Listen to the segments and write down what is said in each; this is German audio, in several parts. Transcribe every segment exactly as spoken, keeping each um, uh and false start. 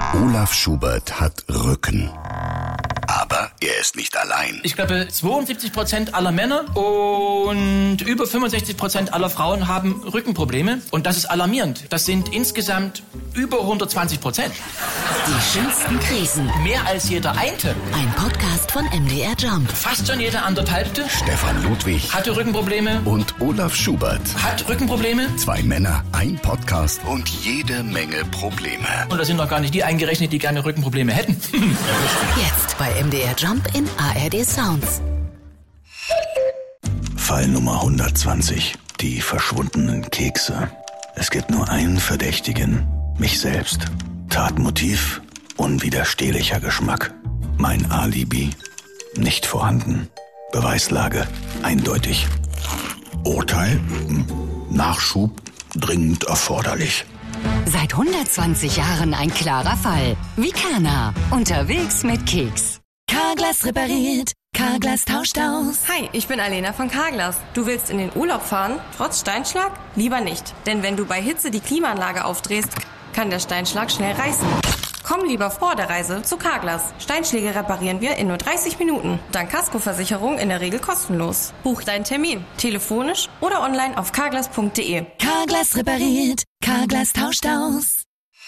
Olaf Schubert hat Rücken. Aber er ist nicht allein. Ich glaube, zweiundsiebzig Prozent aller Männer und über fünfundsechzig Prozent aller Frauen haben Rückenprobleme. Und das ist alarmierend. Das sind insgesamt über hundertzwanzig Prozent. Die schönsten Krisen. Mehr als jeder Einte. Ein Podcast von M D R Jump. Fast schon jeder anderthalbte. Stefan Ludwig Hatte Rückenprobleme. und Olaf Schubert. Hat Rückenprobleme. Zwei Männer, ein Podcast und jede Menge Probleme. Und da sind noch gar nicht die eingerechnet, die gerne Rückenprobleme hätten. Jetzt bei M D R Jump in A R D Sounds. Fall Nummer hundertzwanzig. Die verschwundenen Kekse. Es gibt nur einen Verdächtigen. Mich selbst. Tatmotiv. Unwiderstehlicher Geschmack. Mein Alibi. Nicht vorhanden. Beweislage. Eindeutig. Urteil. Nachschub. Dringend erforderlich. Seit hundertzwanzig Jahren ein klarer Fall. Vicana. Unterwegs mit Keks. Carglass repariert. Carglass tauscht aus. Hi, ich bin Alena von Carglass. Du willst in den Urlaub fahren, trotz Steinschlag? Lieber nicht, denn wenn du bei Hitze die Klimaanlage aufdrehst, kann der Steinschlag schnell reißen. Komm lieber vor der Reise zu Carglass. Steinschläge reparieren wir in nur dreißig Minuten. Dank Kaskoversicherung in der Regel kostenlos. Buch deinen Termin, telefonisch oder online auf carglass punkt de. Carglass repariert. Carglass tauscht aus.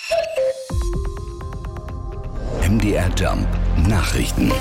M D R Jump Nachrichten.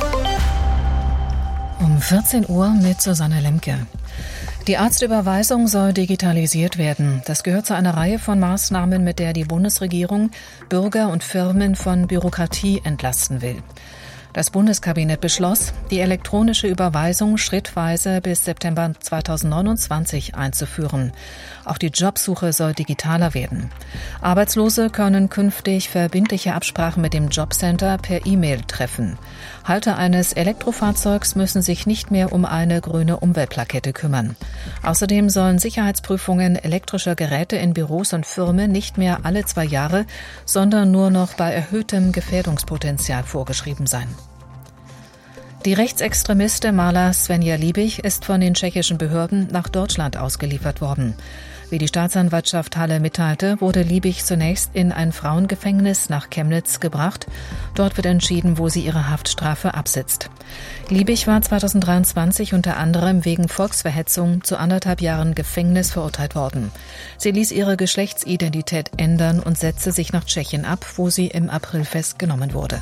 Um vierzehn Uhr mit Susanne Lemke. Die Arztüberweisung soll digitalisiert werden. Das gehört zu einer Reihe von Maßnahmen, mit der die Bundesregierung Bürger und Firmen von Bürokratie entlasten will. Das Bundeskabinett beschloss, die elektronische Überweisung schrittweise bis September zweitausendneunundzwanzig einzuführen. Auch die Jobsuche soll digitaler werden. Arbeitslose können künftig verbindliche Absprachen mit dem Jobcenter per E-Mail treffen. Halter eines Elektrofahrzeugs müssen sich nicht mehr um eine grüne Umweltplakette kümmern. Außerdem sollen Sicherheitsprüfungen elektrischer Geräte in Büros und Firmen nicht mehr alle zwei Jahre, sondern nur noch bei erhöhtem Gefährdungspotenzial vorgeschrieben sein. Die Rechtsextremistin Maler Svenja Liebig ist von den tschechischen Behörden nach Deutschland ausgeliefert worden. Wie die Staatsanwaltschaft Halle mitteilte, wurde Liebig zunächst in ein Frauengefängnis nach Chemnitz gebracht. Dort wird entschieden, wo sie ihre Haftstrafe absitzt. Liebig war zweitausenddreiundzwanzig unter anderem wegen Volksverhetzung zu anderthalb Jahren Gefängnis verurteilt worden. Sie ließ ihre Geschlechtsidentität ändern und setzte sich nach Tschechien ab, wo sie im April festgenommen wurde.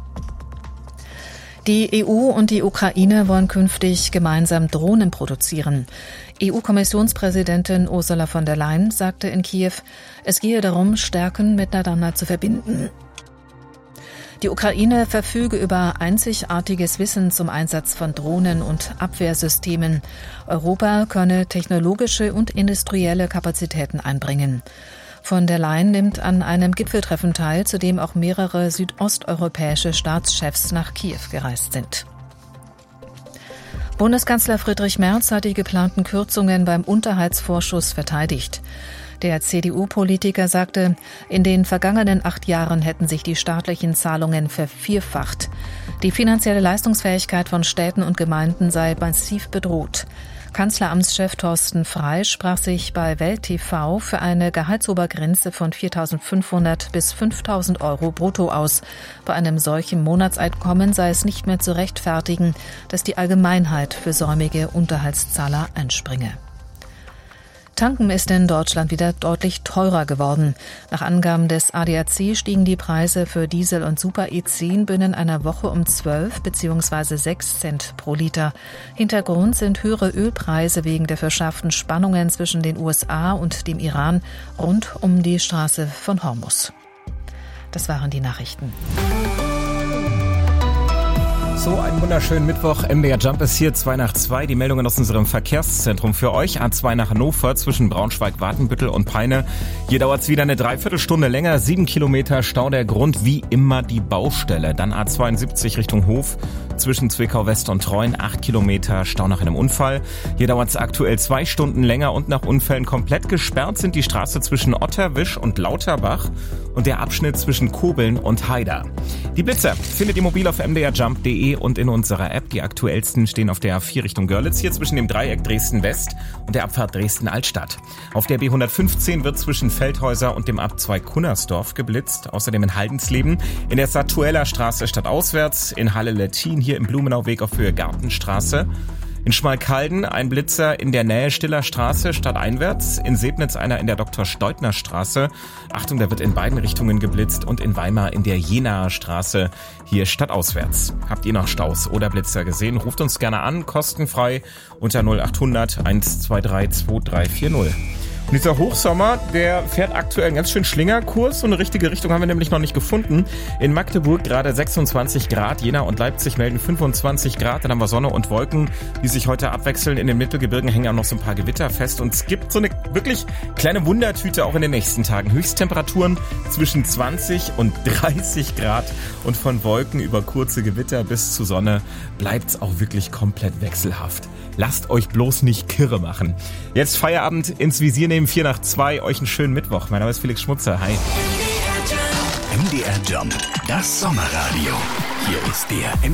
Die E U und die Ukraine wollen künftig gemeinsam Drohnen produzieren. E U-Kommissionspräsidentin Ursula von der Leyen sagte in Kiew, es gehe darum, Stärken miteinander zu verbinden. Die Ukraine verfüge über einzigartiges Wissen zum Einsatz von Drohnen und Abwehrsystemen. Europa könne technologische und industrielle Kapazitäten einbringen. Von der Leyen nimmt an einem Gipfeltreffen teil, zu dem auch mehrere südosteuropäische Staatschefs nach Kiew gereist sind. Bundeskanzler Friedrich Merz hat die geplanten Kürzungen beim Unterhaltsvorschuss verteidigt. Der C D U-Politiker sagte, in den vergangenen acht Jahren hätten sich die staatlichen Zahlungen vervierfacht. Die finanzielle Leistungsfähigkeit von Städten und Gemeinden sei massiv bedroht. Kanzleramtschef Thorsten Frey sprach sich bei Welt T V für eine Gehaltsobergrenze von viertausendfünfhundert bis fünftausend Euro brutto aus. Bei einem solchen Monatseinkommen sei es nicht mehr zu rechtfertigen, dass die Allgemeinheit für säumige Unterhaltszahler einspringe. Tanken ist in Deutschland wieder deutlich teurer geworden. Nach Angaben des A D A C stiegen die Preise für Diesel und Super E zehn binnen einer Woche um zwölf bzw. sechs Cent pro Liter. Hintergrund sind höhere Ölpreise wegen der verschärften Spannungen zwischen den U S A und dem Iran rund um die Straße von Hormuz. Das waren die Nachrichten. So, einen wunderschönen Mittwoch. M D R Jump ist hier, zwei nach zwei. Die Meldungen aus unserem Verkehrszentrum für euch. A zwei nach Hannover zwischen Braunschweig, Watenbüttel und Peine. Hier dauert es wieder eine Dreiviertelstunde länger. Sieben Kilometer Stau. Der Grund wie immer die Baustelle. Dann A zweiundsiebzig Richtung Hof zwischen Zwickau West und Treuen. Acht Kilometer Stau nach einem Unfall. Hier dauert es aktuell zwei Stunden länger und nach Unfällen komplett gesperrt sind die Straße zwischen Otterwisch und Lauterbach und der Abschnitt zwischen Kobeln und Haida. Die Die Blitzer findet ihr mobil auf m d r jump punkt d e und in unserer App. Die aktuellsten stehen auf der A vier Richtung Görlitz, hier zwischen dem Dreieck Dresden-West und der Abfahrt Dresden-Altstadt. Auf der B hundertfünfzehn wird zwischen Feldhäuser und dem Abzweig Kunnersdorf geblitzt. Außerdem in Haldensleben, in der Satueller Straße stadtauswärts, in Halle-Lettin, hier im Blumenauweg auf Höhe Gartenstraße. In Schmalkalden ein Blitzer in der Nähe Stiller Straße stadteinwärts, in Sebnitz einer in der Doktor-Steutner-Straße. Achtung, da wird in beiden Richtungen geblitzt und in Weimar in der Jenaer Straße, hier stadtauswärts. Habt ihr noch Staus oder Blitzer gesehen? Ruft uns gerne an, kostenfrei unter null acht hundert eins zwei drei zwei drei vier null. Und dieser Hochsommer, der fährt aktuell einen ganz schön Schlingerkurs. So eine richtige Richtung haben wir nämlich noch nicht gefunden. In Magdeburg gerade sechsundzwanzig Grad, Jena und Leipzig melden fünfundzwanzig Grad. Dann haben wir Sonne und Wolken, die sich heute abwechseln. In den Mittelgebirgen hängen auch noch so ein paar Gewitter fest. Und es gibt so eine wirklich kleine Wundertüte auch in den nächsten Tagen. Höchsttemperaturen zwischen zwanzig und dreißig Grad. Und von Wolken über kurze Gewitter bis zu Sonne bleibt's auch wirklich komplett wechselhaft. Lasst euch bloß nicht kirre machen. Jetzt Feierabend ins Visier nehmen, vier nach zwei. Euch einen schönen Mittwoch. Mein Name ist Felix Schmutzer. Hi. M D R Jump, das Sommerradio. Hier ist der